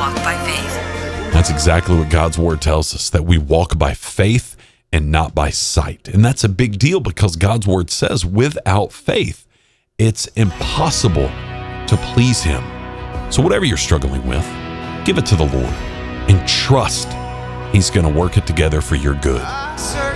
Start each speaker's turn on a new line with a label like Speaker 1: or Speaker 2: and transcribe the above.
Speaker 1: walk by faith.
Speaker 2: That's exactly what God's word tells us, that we walk by faith and not by sight. And that's a big deal because God's word says without faith, it's impossible to please him. So whatever you're struggling with, give it to the Lord and trust he's going to work it together for your good.